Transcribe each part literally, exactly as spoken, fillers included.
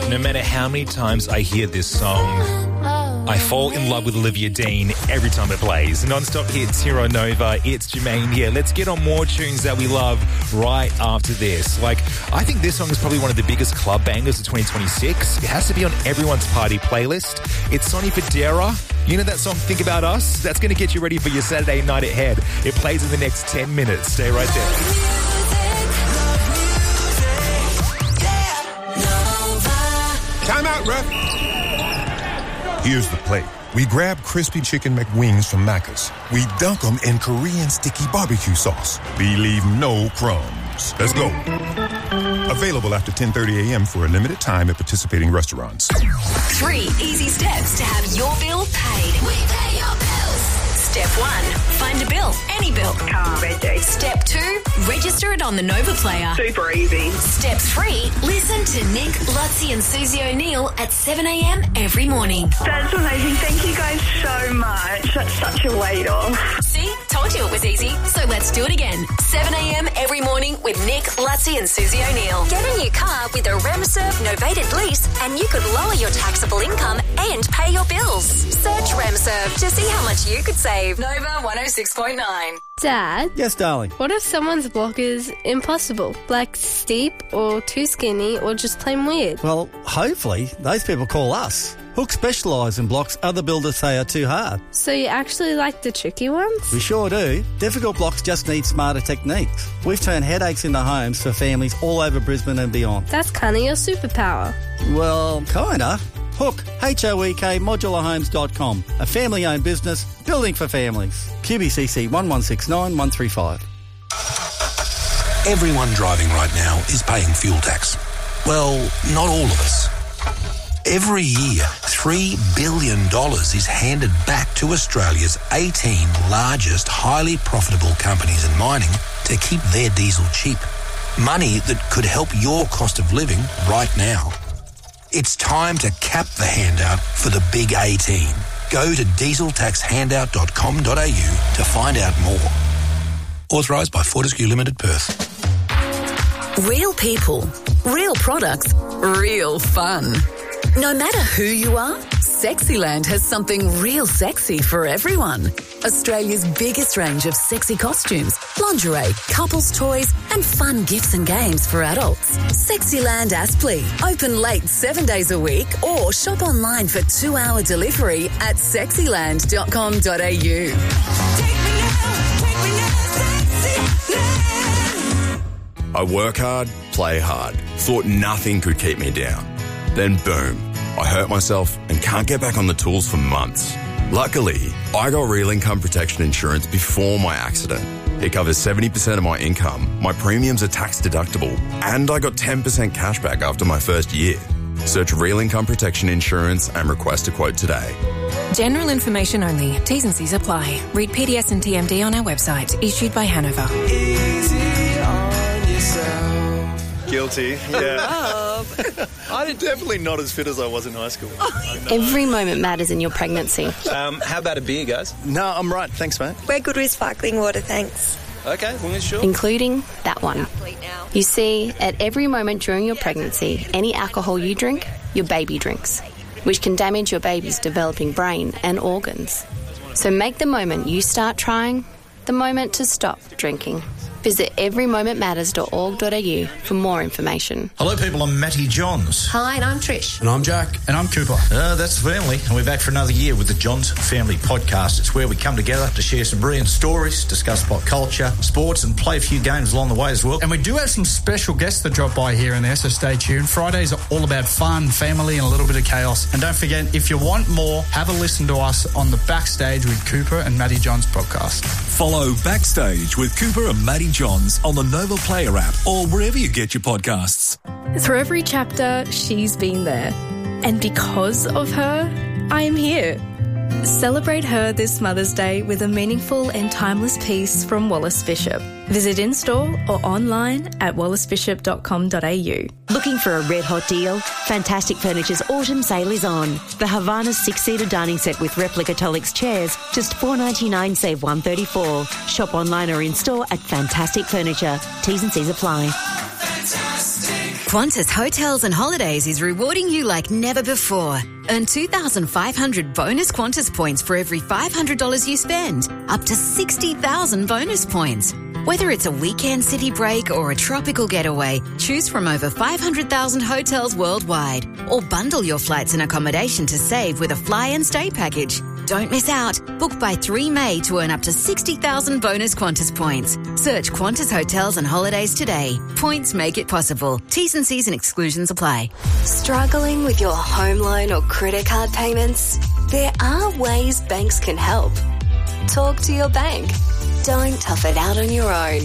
No matter how many times I hear this song, I fall in love with Olivia Dean every time it plays. Non-stop hits here on Nova. It's Jermaine here. Let's get on more tunes that we love right after this. Like, I think this song is probably one of the biggest club bangers of twenty twenty-six. It has to be on everyone's party playlist. It's Sonny Fodera. You know that song, Think About Us? That's going to get you ready for your Saturday night ahead. It plays in the next ten minutes. Stay right there. Time out, ref. Here's the play. We grab crispy chicken McWings from Macca's. We dunk them in Korean sticky barbecue sauce. We leave no crumbs. Let's go. Available after ten thirty a.m. for a limited time at participating restaurants. Three easy steps to have your bill paid. We pay your bills. Step one, find a bill, any bill. Car, reg. Step two, register it on the Nova Player. Super easy. Step three, listen to Nick, Lutzi and Susie O'Neill at seven a.m. every morning. That's amazing. Thank you guys so much. That's such a weight off. See? Told you it was easy. So let's do it again. seven a.m. every morning with Nick, Lutzi and Susie O'Neill. Get a new car with a RemServe novated lease and you could lower your taxable income and pay your bills. Search RemServe to see how much you could save. Nova one oh six point nine. Dad? Yes, darling? What if someone's block is impossible? Like steep or too skinny or just plain weird? Well, hopefully those people call us. Hook specialise in blocks other builders say are too hard. So you actually like the tricky ones? We sure do. Difficult blocks just need smarter techniques. We've turned headaches into homes for families all over Brisbane and beyond. That's kind of your superpower. Well, kinda. Hook, H O E K, modular homes dot com. A family-owned business, building for families. Q B C C one one six nine one three five. Everyone driving right now is paying fuel tax. Well, not all of us. Every year, three billion dollars is handed back to Australia's eighteen largest highly profitable companies in mining to keep their diesel cheap. Money that could help your cost of living right now. It's time to cap the handout for the big eighteen. Go to diesel tax handout dot com dot a u to find out more. Authorised by Fortescue Limited, Perth. Real people, real products, real fun. No matter who you are, Sexyland has something real sexy for everyone. Australia's biggest range of sexy costumes, lingerie, couples toys and fun gifts and games for adults. Sexyland Aspley, open late seven days a week or shop online for two-hour delivery at sexyland dot com dot a u. I work hard, play hard, thought nothing could keep me down. Then boom, I hurt myself and can't get back on the tools for months. Luckily, I got real income protection insurance before my accident. It covers seventy percent of my income, my premiums are tax deductible, and I got ten percent cash back after my first year. Search Real Income Protection Insurance and request a quote today. General information only. T's and C's apply. Read P D S and T M D on our website. Issued by Hanover. Easy on yourself. Guilty, yeah. I'm definitely not as fit as I was in high school. Every moment matters in your pregnancy. Um, how about a beer, guys? No, I'm right. Thanks, mate. We're good with sparkling water, thanks. Okay, well, sure. Including that one. You see, at every moment during your pregnancy, any alcohol you drink, your baby drinks, which can damage your baby's developing brain and organs. So make the moment you start trying the moment to stop drinking. Visit every moment matters dot org dot a u for more information. Hello, people. I'm Matty Johns. Hi, and I'm Trish. And I'm Jack. And I'm Cooper. Uh, that's the family. And we're back for another year with the Johns Family Podcast. It's where we come together to share some brilliant stories, discuss pop culture, sports, and play a few games along the way as well. And we do have some special guests that drop by here and there, so stay tuned. Fridays are all about fun, family, and a little bit of chaos. And don't forget, if you want more, have a listen to us on the Backstage with Cooper and Matty Johns podcast. Follow Backstage with Cooper and Matty Johns on the Nova Player app or wherever you get your podcasts. Through every chapter, she's been there. And because of her, I am here. Celebrate her this Mother's Day with a meaningful and timeless piece from Wallace Bishop. Visit in-store or online at wallace bishop dot com dot a u. Looking for a red-hot deal? Fantastic Furniture's autumn sale is on. The Havana six-seater dining set with replica Tolix chairs, just four ninety-nine, save one thirty-four. Shop online or in-store at Fantastic Furniture. T's and C's apply. Fantastic. Qantas Hotels and Holidays is rewarding you like never before. Earn two thousand five hundred bonus Qantas points for every five hundred dollars you spend. Up to sixty thousand bonus points. Whether it's a weekend city break or a tropical getaway, choose from over five hundred thousand hotels worldwide. Or bundle your flights and accommodation to save with a fly and stay package. Don't miss out. Book by the third of May to earn up to sixty thousand bonus Qantas points. Search Qantas Hotels and Holidays today. Points make it possible. T's and C's and exclusions apply. Struggling with your home loan or credit card payments? There are ways banks can help. Talk to your bank. Don't tough it out on your own.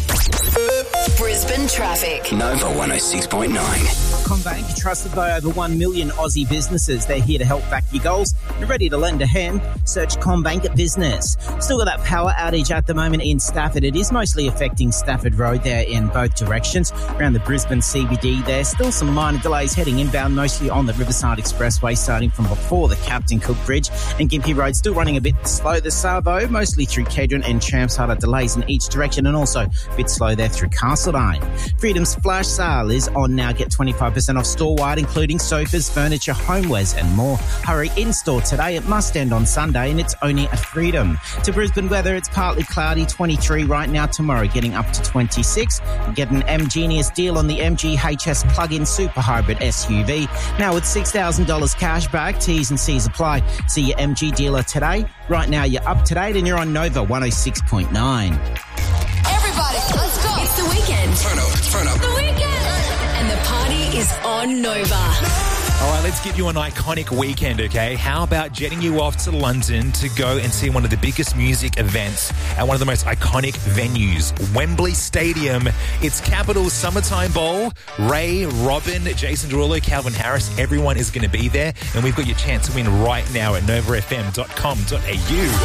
Brisbane traffic. Nova one oh six point nine. CommBank, trusted by over one million Aussie businesses. They're here to help back your goals. You're ready to lend a hand? Search CommBank Business. Still got that power outage at the moment in Stafford. It is mostly affecting Stafford Road there in both directions. Around the Brisbane C B D, there's still some minor delays heading inbound, mostly on the Riverside Expressway, starting from before the Captain Cook Bridge. And Gympie Road still running a bit slow this hour, though, mostly through Kedron and Champside. Delays in each direction, and also a bit slow there through Castledine. Freedom's flash sale is on now. Get twenty-five percent off store-wide, including sofas, furniture, homewares and more. Hurry in-store today. It must end on Sunday, and it's only at Freedom. To Brisbane weather, it's partly cloudy, twenty-three right now. Tomorrow getting up to twenty-six. Get an M-Genius deal on the M G H S plug-in super hybrid S U V. Now with six thousand dollars cash back. T's and C's apply. See your M G dealer today. Right now you're up to date and you're on Nova one oh six point nine. Everybody, let's go. It's the weekend. Turn up, turn up. The weekend. And the party is on Nova. All right, let's give you an iconic weekend, okay? How about jetting you off to London to go and see one of the biggest music events at one of the most iconic venues, Wembley Stadium. It's Capital's Summertime Bowl. Ray, Robin, Jason Derulo, Calvin Harris, everyone is going to be there. And we've got your chance to win right now at nova f m dot com dot a u.